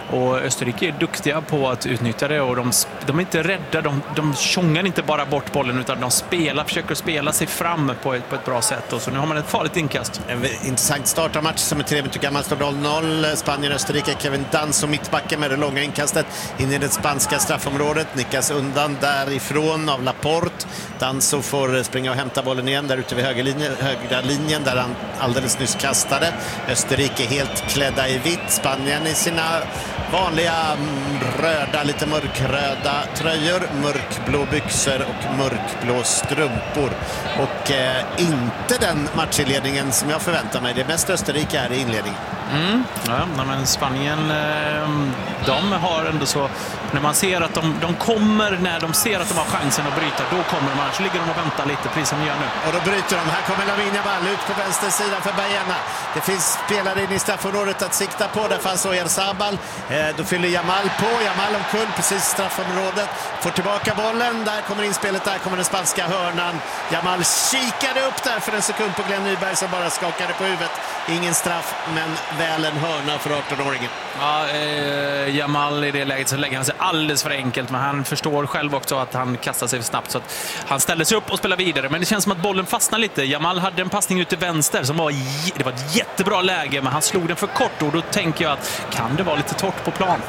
Och Österrike är duktiga på att utnyttja det, och de är inte rädda, de tjongar inte bara bort bollen, utan de försöker spela sig fram på ett bra sätt. Och så nu har man ett farligt inkast. En intressant start av match som är 3 minuter gammal, står 0-0. Spanien-Österrike, Kevin Danso mittbacken med det långa inkastet in i det spanska straffområdet. Nickas undan därifrån av Laporte. Danso får springa och hämta bollen igen där ute vid högra linjen där han alldeles nyss kastade. Österrike helt klädda i vitt. Spanien i sina vanliga röda, lite mörkröda tröjor, mörkblå byxor och mörkblå strumpor. Och inte den matchinledningen som jag förväntar mig. Det är mest Österrike här i inledningen. Ja, men Spanien, de har ändå så, när man ser att de kommer, när de ser att de har chansen att bryta, då kommer de, annars ligger de och väntar lite, precis som de gör nu. Och då bryter de. Här kommer Lamine Yamal ut på vänster sida för Baena. Det finns spelare in i straffområdet att sikta på. Där fanns Oyarzabal. Då fyller Yamal på. Yamal omkull precis straffområdet. Får tillbaka bollen. Där kommer inspelet. Där kommer den spanska hörnan. Yamal kikade upp där för en sekund på Glenn Nyberg som bara skakade på huvudet. Ingen straff, men väl en hörna för 18-åringen. Ja, Yamal i det läget så lägger han sig alldeles för enkelt, men han förstår själv också att han kastar sig för snabbt, så att han ställer sig upp och spelar vidare. Men det känns som att bollen fastnar lite. Yamal hade en passning ut till vänster som det var ett jättebra läge, men han slog den för kort, och då tänker jag att kan det vara lite torrt på plan.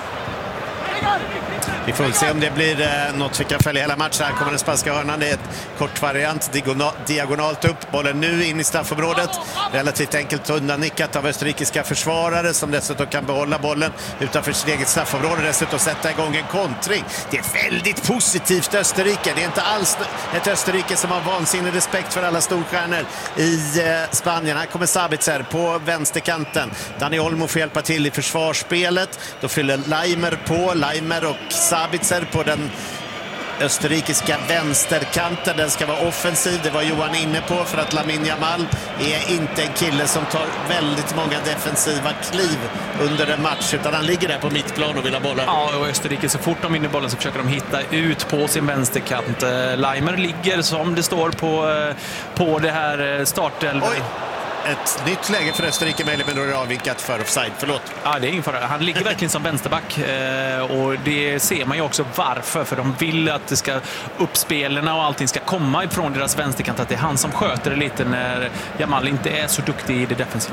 Vi får se om det blir något vi kan följa hela matchen. Här kommer den spanska hörnan. Det är ett kort variant. Diagonalt upp. Bollen nu in i straffområdet. Relativt enkelt undannickat av österrikiska försvarare som dessutom kan behålla bollen utanför sitt eget straffområde. Dessutom sätta igång en kontring. Det är väldigt positivt Österrike. Det är inte alls ett Österrike som har vansinnig respekt för alla storstjärnor i Spanien. Här kommer Sabitzer på vänsterkanten. Dani Olmo får hjälpa till i försvarsspelet. Då fyller Laimer på. Laimer och Sabitzer på den österrikiska vänsterkanten. Den ska vara offensiv, det var Johan inne på, för att Lamine Yamal är inte en kille som tar väldigt många defensiva kliv under en match, utan han ligger där på mittplan och vill ha bollen. Ja, och Österrike, så fort de vinner bollen så försöker de hitta ut på sin vänsterkant. Laimer ligger som det står på det här startelvan. Oj! Ett nytt läge för Österrike, men då är det avvinkat för offside. Förlåt. Ja, det är ingen fara. Han ligger verkligen som vänsterback. Och det ser man ju också varför. För de vill att det ska uppspelarna och allting ska komma ifrån deras vänsterkant. Att det är han som sköter det lite när Yamal inte är så duktig i det defensiva.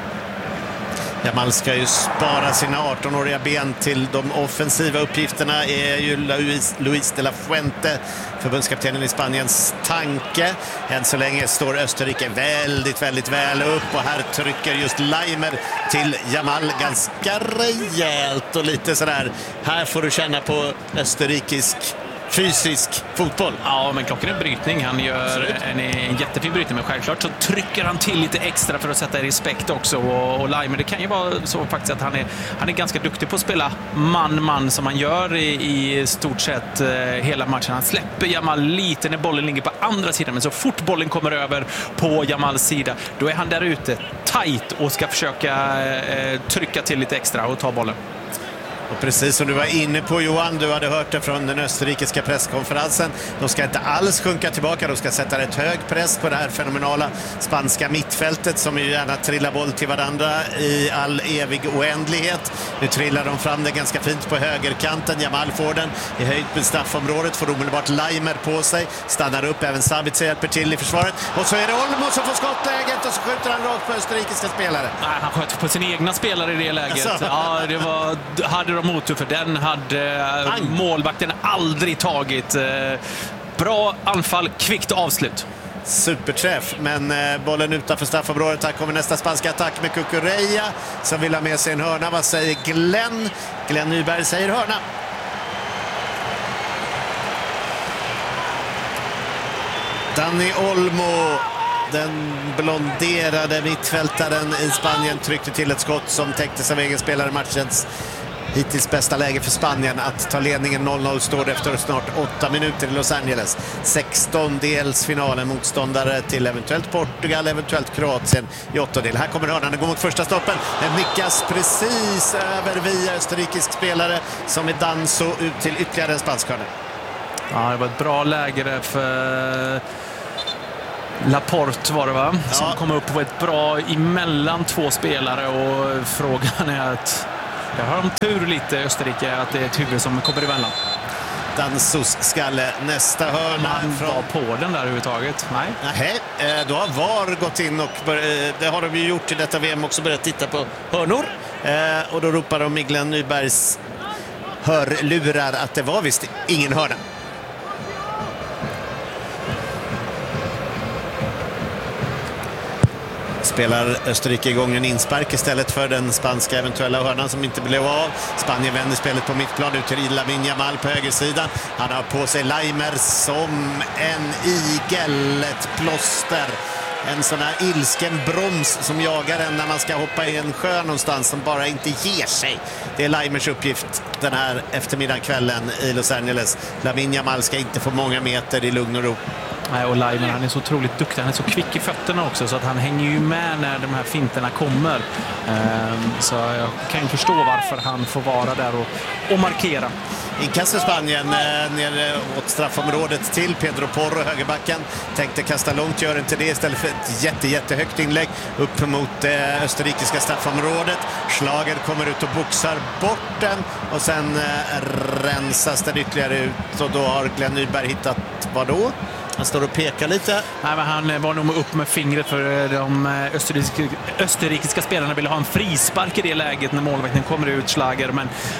Yamal ska ju spara sina 18-åriga ben till de offensiva uppgifterna, är ju Luis de la Fuente, förbundskaptenen i Spaniens tanke. Än så länge står Österrike väldigt, väldigt väl upp, och här trycker just Laimer till Yamal ganska rejält och lite sådär. Här får du känna på österrikisk fysisk fotboll. Ja, men klockren brytning. Han gör en jättefin brytning, men självklart så trycker han till lite extra för att sätta i respekt också. Och Laimer, det kan ju vara så faktiskt att han är ganska duktig på att spela man-man som han gör i stort sett hela matchen. Han släpper Yamal lite när bollen ligger på andra sidan, men så fort bollen kommer över på Yamals sida, då är han där ute tight och ska försöka trycka till lite extra och ta bollen. Och precis som du var inne på, Johan, du hade hört det från den österrikiska presskonferensen. De ska inte alls sjunka tillbaka, de ska sätta rätt hög press på det här fenomenala spanska mittfältet som ju gärna trillar boll till varandra i all evig oändlighet. Nu trillar de fram det ganska fint på högerkanten. Yamal får den i höjd på straffområdet, får omedelbart Laimer på sig, stannar upp, även Sabitzer hjälper till i försvaret. Och så är det Olmo som får skottläget och så skjuter han rakt på österrikiska spelare. Nej, han sköt på sina egna spelare i det läget. Alltså. Ja, hade de motor, för den hade målvakten aldrig tagit. Bra anfall, kvickt avslut. Superträff, men bollen utanför straffområdet. Här kommer nästa spanska attack med Cucurella som vill ha med sig en hörna. Vad säger Glenn? Glenn Nyberg säger hörna. Dani Olmo, den blonderade mittfältaren i Spanien, tryckte till ett skott som täcktes av egen spelare. Matchens hittills bästa läge för Spanien att ta ledningen. 0-0 står det efter snart 8 minuter i Los Angeles. 16-delsfinalen, motståndare till eventuellt Portugal, eventuellt Kroatien i 8-del. Här kommer hörnan, den går mot första stoppen. Den nickas precis över via österrikisk spelare som är Danso ut till ytterligare en spansk hörna. Ja, det var ett bra läge där för Laporte var det, va? Som kom upp på ett bra emellan två spelare, och frågan är att Där har de tur lite, Österrike, att det är ett huvud som kommer emellan. Dansos skalle, nästa hörna. Han var på den där överhuvudtaget. Nej, då har VAR gått in och det har de ju gjort i detta VM också, börjat titta på hörnor. Och då ropar de i Glenn Nybergs hörlurar att det var visst ingen hörna. Spelar Österrike igång en inspark istället för den spanska eventuella hörnan som inte blev av. Spanien vänder spelet på mittplan ut till Lamine Yamal på högersidan. Han har på sig Laimer som en igel, ett plåster. En sån här ilsken broms som jagar en när man ska hoppa i en sjö någonstans, som bara inte ger sig. Det är Laimers uppgift den här eftermiddagskvällen i Los Angeles. Lamine Yamal ska inte få många meter i lugn och ro. Nej, och Laimer, han är så otroligt duktig. Han är så kvick i fötterna också, så att han hänger ju med när de här finterna kommer. Så jag kan ju förstå varför han får vara där och markera. Inkast för Spanien ner åt straffområdet till Pedro Porro, högerbacken. Tänkte kasta långt, gör inte det istället för ett jättehögt inlägg upp mot österrikiska straffområdet. Schlager kommer ut och boxar bort den och sen rensas den ytterligare ut, och då har Glenn Nyberg hittat vad då? Han står och pekar lite. Nej, men han var nog upp med fingret, för de österrikiska spelarna ville ha en frispark i det läget när målvakten kommer ut, Schlager.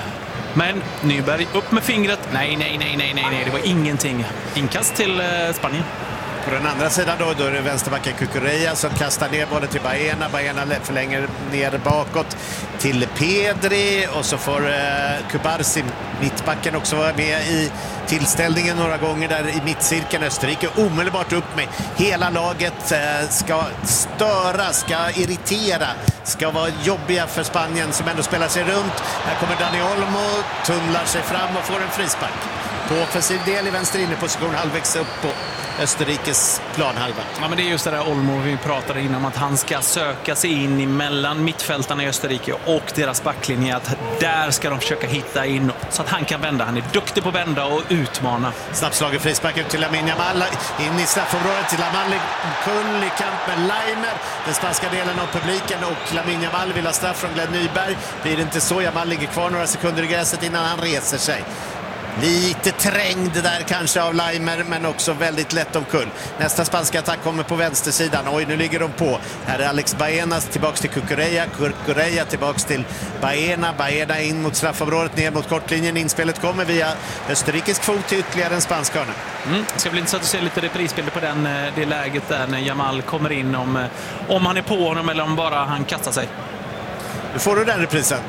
Men Nyberg upp med fingret. Nej, det var ingenting. Inkast till Spanien. På den andra sidan då är det vänsterbacken Cucurella som kastar ner bollen till Baena. Baena förlänger ner bakåt till Pedri, och så får Kubarsi, mittbacken, också vara med i tillställningen några gånger där i mittcirkeln. Österrike omedelbart upp med. Hela laget ska störa, ska irritera, ska vara jobbiga för Spanien som ändå spelar sig runt. Här kommer Dani Olmo, tunnlar sig fram och får en frispark. På offensiv del i vänster inneposition, halvvägs upp på Österrikes planhalva. Ja, men det är just det där Olmo vi pratade innan, att han ska söka sig in mellan mittfältarna i Österrike och deras backlinje, att där ska de försöka hitta in så att han kan vända. Han är duktig på att vända och utmana. Snabbslaget frispark ut till Lamine Yamal, in i straffområdet till Yamal, kull i kamp med Laimer, den spanska delen av publiken, och Lamine Yamal vill ha straff från Glenn Nyberg. Blir det inte så, Yamal ligger kvar några sekunder i gräset innan han reser sig. Lite trängd där kanske av Laimer, men också väldigt lätt omkull. Nästa spanska attack kommer på vänstersidan. Oj, nu ligger de på. Här är Alex Baena tillbaks till Cucurella. Cucurella tillbaks till Baena. Baena in mot straffområdet, ner mot kortlinjen. Inspelet kommer via österrikisk fot till ytterligare en spansk hörna. Det ska bli intressant att se lite reprisbilder på det läget där när Yamal kommer in, om han är på honom eller om bara han kastar sig. Nu får du den reprisen.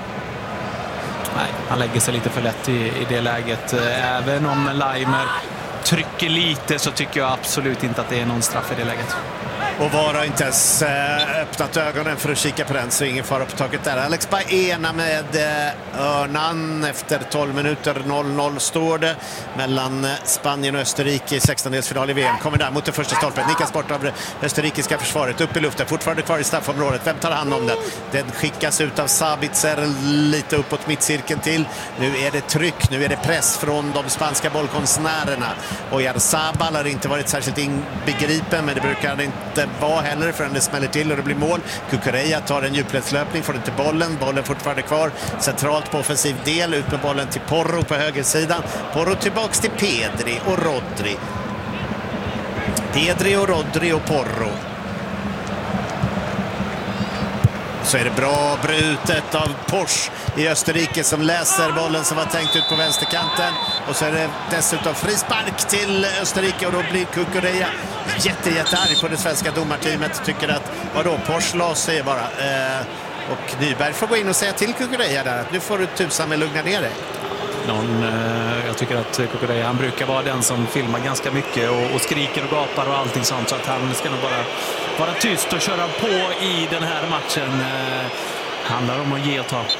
Nej, han lägger sig lite för lätt i det läget. Även om Laimer trycker lite så tycker jag absolut inte att det är någon straff i det läget. Och VAR har inte ens öppnat ögonen för att kika på den, så ingen fara på taket där. Alex Baena med örnan efter 12 minuter. 0-0 står det mellan Spanien och Österrike i 16-delsfinal i VM. Kommer där mot det första stolpen. Nickas bort av det österrikiska försvaret. Upp i luften, fortfarande kvar i straffområdet. Vem tar hand om den? Den skickas ut av Sabitzer lite uppåt mittcirkeln till. Nu är det tryck, nu är det press från de spanska bollkonstnärerna. Och Jarzabal har inte varit särskilt inbegripen, men det brukar inte vara heller förrän det smäller till och det blir mål. Cucurella tar en djupledslöpning, får inte bollen fortfarande kvar centralt på offensiv del, ut med bollen till Porro på högersidan. Porro tillbaks till Pedri och Rodri. Pedri och Rodri och Porro. Så är det bra brutet av Porsche i Österrike som läser bollen som var tänkt ut på vänsterkanten. Och så är det dessutom frispark till Österrike, och då blir Cucurella jättearg på det svenska domarteamet. Tycker att, vadå, Porsche la sig bara. Och Nyberg får gå in och säga till Cucurella där att nu får du tusan med lugna ner dig. Jag tycker att Cucurella, han brukar vara den som filmar ganska mycket och skriker och gapar och allting sånt, så att han ska nog bara vara tyst och köra på i den här matchen. Handlar om att ge och ta.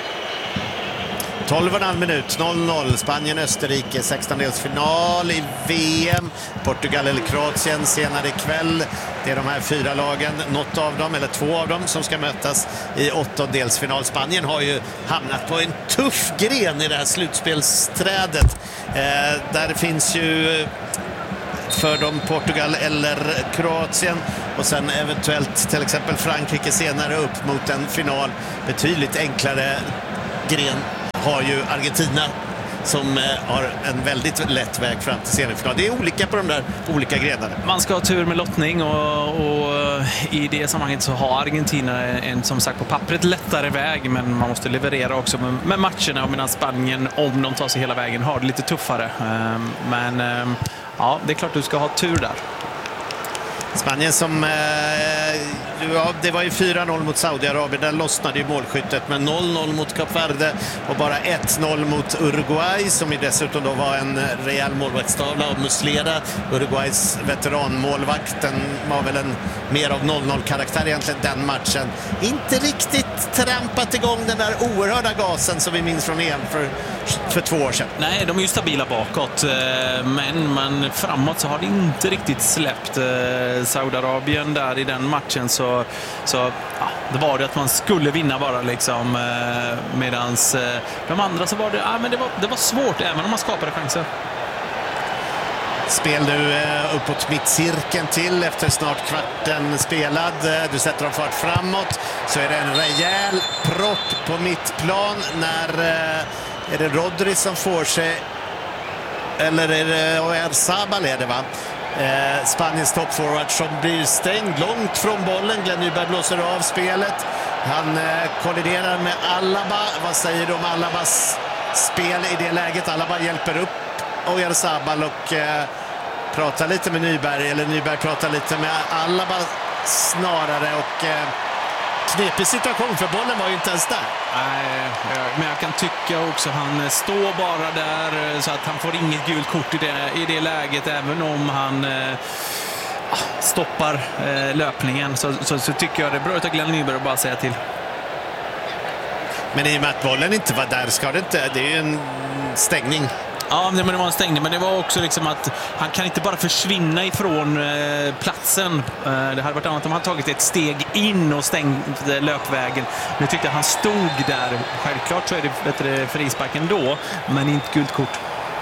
12,5 minut, 0-0. Spanien-Österrike, 16-delsfinal i VM. Portugal eller Kroatien senare ikväll. Det är de här 4 lagen, något av dem, eller 2 av dem, som ska mötas i 8-delsfinal. Spanien har ju hamnat på en tuff gren i det här slutspelsträdet. Där finns ju för dem Portugal eller Kroatien, och sen eventuellt till exempel Frankrike senare upp mot en final. Betydligt enklare gren har ju Argentina som har en väldigt lätt väg fram till semifinal. Det är olika på de där olika grenarna. Man ska ha tur med lottning och i det sammanhanget så har Argentina en, som sagt, på pappret lättare väg, men man måste leverera också med matcherna, och medan Spanien, om de tar sig hela vägen, har det lite tuffare. Men ja, det är klart du ska ha tur där. Spanien som, ja, det var ju 4-0 mot Saudiarabien, där lossnade ju målskyttet, men 0-0 mot Kap Verde och bara 1-0 mot Uruguay, som ju dessutom då var en rejäl målvaktstavla av Muslera, Uruguays veteranmålvakt. Den var väl en mer av 0-0-karaktär egentligen den matchen. Inte riktigt trampat igång den där oerhörda gasen som vi minns från EM för 2 år sedan. Nej, de är ju stabila bakåt, men framåt så har det inte riktigt släppt. Saudiarabien där i den matchen så ja, det var det att man skulle vinna bara liksom, medans de andra så var det, ja, men det var svårt även om man skapade chanser. Spel nu uppåt mittcirkeln till efter snart kvarten spelad. Du sätter dem fart framåt, så är det en rejäl propp på mittplan när är det Rodri som får sig, eller är det Oyarzabal är det, va? Spaniens toppforward som blir stängd långt från bollen. Glenn Nyberg blåser av spelet. Han kolliderar med Alaba. Vad säger du om Alabas spel i det läget? Alaba hjälper upp Oyarzabal och pratar lite med Nyberg, eller Nyberg pratar lite med Alaba snarare, och knepig situation, för bollen var ju inte ens där. Nej, men jag kan tycka också han står bara där så att han får inget gult kort i det läget, även om han stoppar löpningen, så tycker jag det är bra att Glenn Nyberg bara säga till. Men i och med att bollen inte var där, ska det inte, det är ju en stängning. Ja, men det var en stängning, men det var också liksom att han kan inte bara försvinna ifrån platsen. Det hade varit annat om han tagit ett steg in och stängt löpvägen. Nu tyckte jag han stod där. Självklart så är det bättre frispark då, men inte gult kort.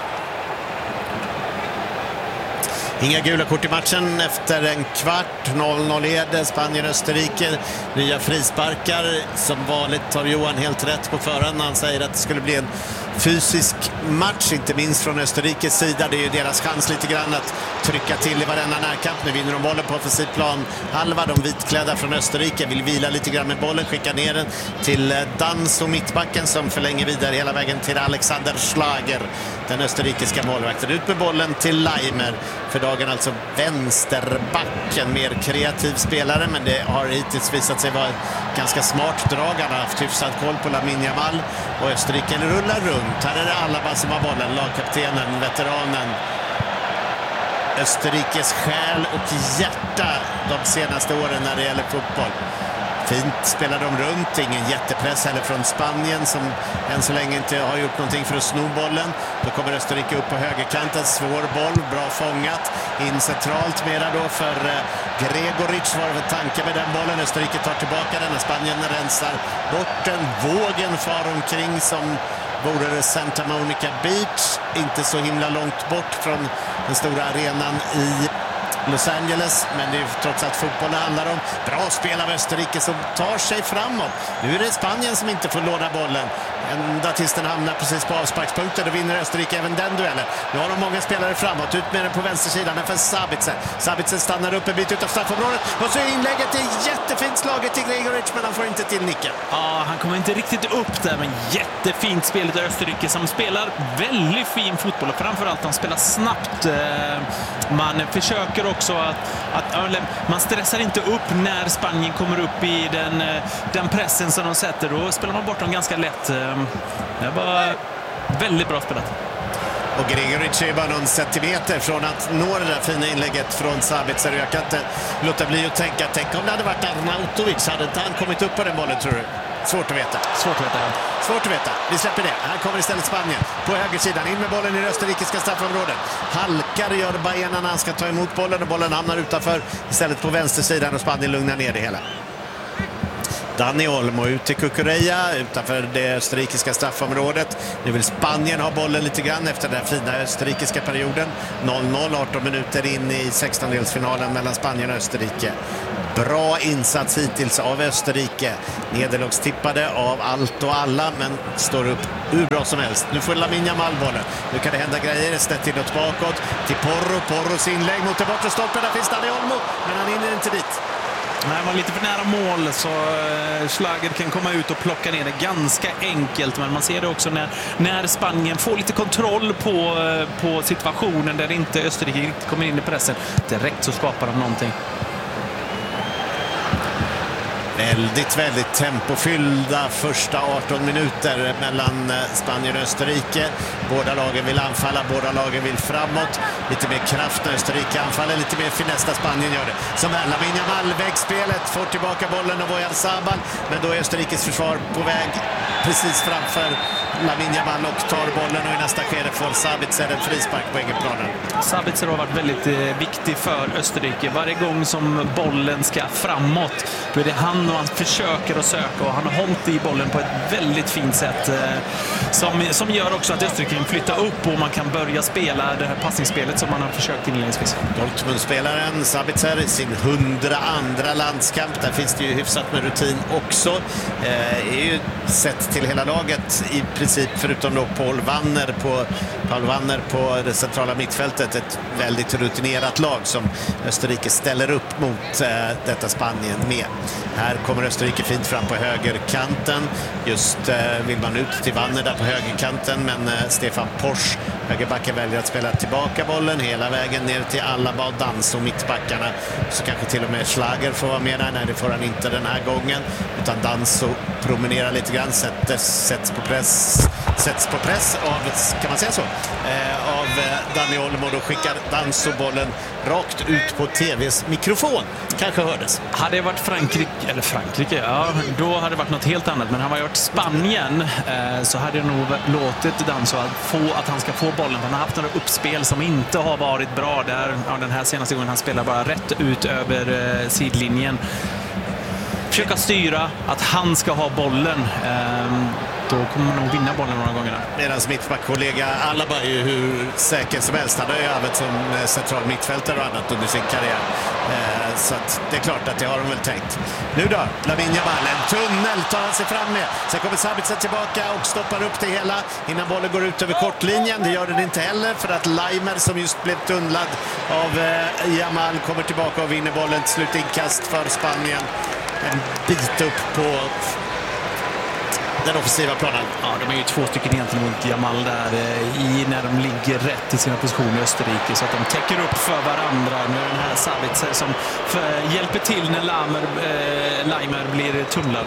Inga gula kort i matchen efter en kvart. 0-0 är det. Spanien-Österrike. Nya frisparkar. Som vanligt tar Johan helt rätt på förhand när han säger att det skulle bli en fysisk match, inte minst från Österrikes sida. Det är ju deras chans lite grann att trycka till i varenda närkamp. Nu vinner de bollen på offensiv plan. Halva de vitklädda från Österrike vill vila lite grann med bollen, skicka ner den till Dans och mittbacken som förlänger vidare hela vägen till Alexander Schlager, den österrikiska målvakten. Ut med bollen till Leimer, för dagen alltså vänsterbacken, mer kreativ spelare, men det har hittills visat sig vara ganska smart drag. Han har haft hyfsad koll på Lamine Yamal, och Österrike rullar runt. Här är det Alaba som har bollen, lagkaptenen, veteranen. Österrikes själ och hjärta de senaste åren när det gäller fotboll. Fint spelar de runt, ingen jättepress heller från Spanien som än så länge inte har gjort någonting för att sno bollen. Då kommer Österrike upp på högerkanten, svår boll, bra fångat. In centralt mera då för Gregoric var det tanke med den bollen. Österrike tar tillbaka den och Spanien rensar bort den. Vågen far omkring som borde det Santa Monica Beach, inte så himla långt bort från den stora arenan i Los Angeles, men det är trots allt fotboll det handlar om. Bra spel av Österrike som tar sig framåt. Nu är det Spanien som inte får låna bollen. Ända tills den hamnar precis på avsparkspunkten. Då vinner Österrike även den duellen. Nu har de många spelare framåt. Ut med den på vänstersidan. För Sabitzer. Sabitzer stannar upp en bit ut av straffområdet. Och så är inlägget jättefint slaget till Gregoric, men han får inte till nicken. Ja, han kommer inte riktigt upp där, men jättefint spel av Österrike som spelar väldigt fin fotboll, och framförallt de spelar snabbt. Man försöker också att man stressar inte upp när Spanien kommer upp i den pressen som de sätter. Då spelar man bort dem ganska lätt. Det var väldigt bra spelat. Och Gregoric är bara någon centimeter från att nå det där fina inlägget från Sabitzer. Jag kan inte låta bli att tänk om det hade varit Arnautovic, hade inte han kommit upp på den bollen, tror du? Svårt att veta. Svårt att veta. Vi släpper det. Här kommer istället Spanien på högersidan. In med bollen i det österrikiska straffområdet. Halkar gör Bayerna när han ska ta emot bollen, och bollen hamnar utanför istället på vänstersidan, och Spanien lugnar ner det hela. Dani Olmo ut till Cucurella utanför det österrikiska straffområdet. Nu vill Spanien ha bollen lite grann efter den fina österrikiska perioden. 0-0, 18 minuter in i 16-delsfinalen mellan Spanien och Österrike. Bra insats hittills av Österrike. Nederlagstippade av allt och alla, men står upp hur bra som helst. Nu får Lamine Yamal bollen. Nu kan det hända grejer. Snett inåt bakåt till Porro. Porros inlägg mot det bortre stolpen. Där finns Dani Olmo, men han hinner inte dit. Nej, han var lite för nära mål, så Schlager kan komma ut och plocka ner det ganska enkelt. Men man ser det också när Spanien får lite kontroll på situationen där inte Österrike riktigt kommer in i pressen. Direkt så skapar de någonting. Väldigt tempofyllda första 18 minuter mellan Spanien och Österrike. Båda lagen vill anfalla, båda lagen vill framåt. Lite mer kraft när Österrike anfaller, lite mer finess när Spanien gör det. Som är Lamine Yamal, väggspelet, får tillbaka bollen av Oyarzabal. Men då är Österrikes försvar på väg precis framför Lamine Yamal och tar bollen, och i nästa skede får Sabitzer en frispark på egen planen. Sabitzer har varit väldigt viktig för Österrike. Varje gång som bollen ska framåt, då är det han och han försöker att söka, och han har hållit i bollen på ett väldigt fint sätt som gör också att Österrike kan flytta upp och man kan börja spela det här passningsspelet som man har försökt inledningsvis. Dortmund-spelaren Sabitzer i sin 102:a landskamp. Där finns det ju hyfsat med rutin också. Är ju sett till hela laget i princip, förutom då Paul Wanner på det centrala mittfältet. Ett väldigt rutinerat lag som Österrike ställer upp mot detta Spanien med. Här kommer Österrike fint fram på högerkanten. Just vill man ut till Wanner där på högerkanten, men Stefan Posch, högerbacken, väljer att spela tillbaka bollen hela vägen ner till Alaba och Danso, mittbackarna. Så kanske till och med Schlager får vara med där. Nej, det får han inte den här gången, utan Danso promenerar lite grann, sätts på press av, kan man säga så, av Dani Olmo. Då skickar Danso bollen rakt ut på TVs mikrofon. Kanske hördes. Hade det varit Frankrike, ja, då hade det varit något helt annat. Men han har varit Spanien, så hade jag nog låtit Danso att han ska få bollen. Han har haft några uppspel som inte har varit bra där. Ja, den här senaste gången han spelar bara rätt ut över sidlinjen. Försöka styra att han ska ha bollen. Då kommer man nog vinna bollen några gånger. Medan mittbackkollega Alaba är ju hur säker som helst. Han har ju arbetat som central mittfältare och annat under sin karriär. Så att det är klart att det har de väl tänkt. Nu då, Lamine Yamal, en tunnel tar han sig fram med. Sen kommer Sabitzer tillbaka och stoppar upp det hela innan bollen går ut över kortlinjen. Det gör den inte heller, för att Leimer, som just blev tunnlad av Yamal, kommer tillbaka och vinner bollen. Slutinkast för Spanien. En bit upp på den offensiva planen. Ja, de är ju 2 stycken egentligen mot Yamal där när de ligger rätt i sina positioner i Österrike, så att de täcker upp för varandra. Nu är den här Sabitzer som hjälper till när Leimer blir tunnlad.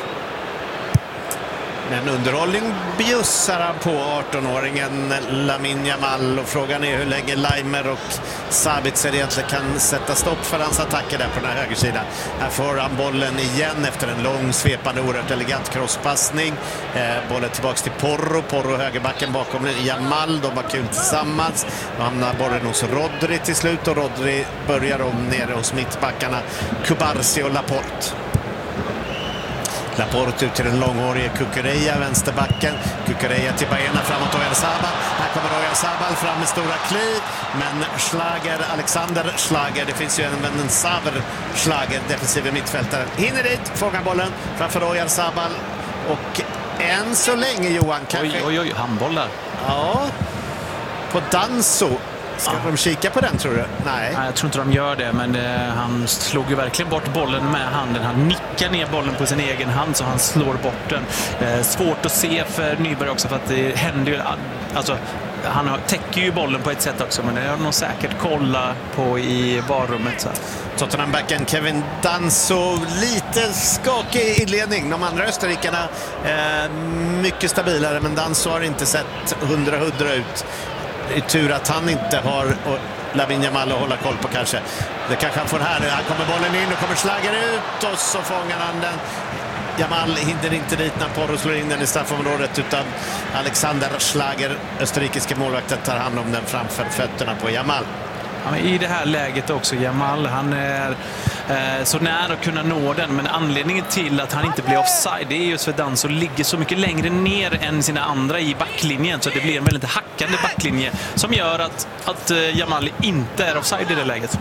Men underhållning bjussar han på 18-åringen Lamine Yamal, och frågan är hur länge Leimer och Sabitzer egentligen kan sätta stopp för hans attacker där på den här högersidan. Här får han bollen igen efter en lång svepande oerhört elegant crosspassning. Bollen tillbaks till Porro, högerbacken bakom Yamal. De var kul tillsammans. Då hamnar bollen hos Rodri till slut, och Rodri börjar om nere hos mittbackarna Cubarsi och Laporte. Laporte ut till den långhårige Cucurella, vänsterbacken. Cucurella till Baena, framåt Oyarzabal. Här kommer Oyarzabal fram med stora kliv. Men Alexander Schlager, det finns ju en Saver Schlager, defensiv mittfältare, hinner dit, fångar bollen framför Oyarzabal. Och än så länge, Johan, kanske... Oj, handbollar. Ja, på Danso. Ska de kika på den, tror du? Nej, jag tror inte de gör det, men han slog ju verkligen bort bollen med handen. Han nickar ner bollen på sin egen hand, så han slår bort den. Svårt att se för Nyberg också, för att det händer ju... Alltså, han täcker ju bollen på ett sätt också, men det har nog säkert kolla på i varummet. Tottenham-backen Kevin Danso, lite skakig inledning. De andra österrikarna mycket stabilare, men Danso har inte sett 100 ut. Det är tur att han inte har Lamine Yamal att hålla koll på kanske. Det kanske han får här. Här kommer bollen in och kommer Schlager ut, och så fångar han den. Yamal hinner inte dit när Porro slår in den i straffområdet, utan Alexander Schlager, österrikiska målvakten, tar hand om den framför fötterna på Yamal. Ja, i det här läget också, Yamal, så nära att kunna nå den. Men anledningen till att han inte blir offside, det är just för att Danso ligger så mycket längre ner än sina andra i backlinjen. Så det blir en väldigt hackande backlinje som gör att Jamal inte är offside i det läget.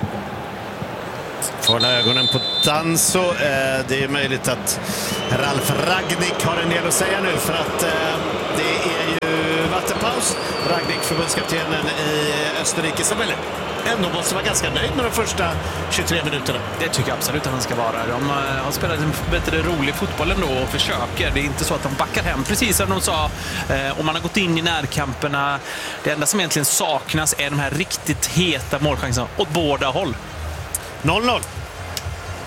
Får hålla ögonen på Danso. Det är möjligt att Ralf Rangnick har en del att säga nu, för att det är ju vattenpaus. Rangnick, förbundskaptenen i Österrike, som väl ändå måste vara ganska nöjd med de första 23 minuterna. Det tycker jag absolut att han ska vara. De har spelat en bättre rolig fotboll ändå och försöker. Det är inte så att de backar hem, precis som de sa. Och man har gått in i närkamperna. Det enda som egentligen saknas är de här riktigt heta målchanserna åt båda håll. 0-0.